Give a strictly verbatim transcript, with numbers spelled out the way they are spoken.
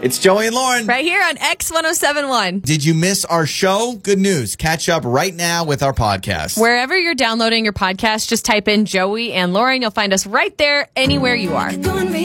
It's Joey and Lauren. Right here on X one oh seven one. Did you miss our show? Good news. Catch up right now with our podcast. Wherever you're downloading your podcast, just type in Joey and Lauren. You'll find us right there anywhere you are.